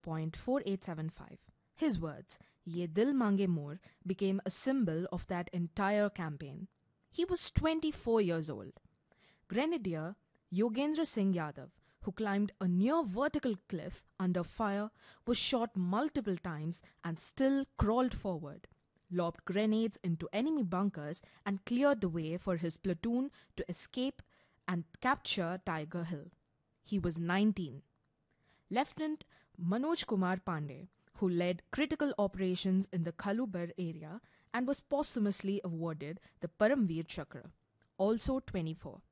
.4875. His words, Ye Dil Mange More, became a symbol of that entire campaign. He was 24 years old. Grenadier Yogendra Singh Yadav, who climbed a near vertical cliff under fire, was shot multiple times and still crawled forward, lobbed grenades into enemy bunkers, and cleared the way for his platoon to escape and capture Tiger Hill. He was 19. Lieutenant Manoj Kumar Pandey, who led critical operations in the Khalubar area and was posthumously awarded the Paramveer Chakra, also 24.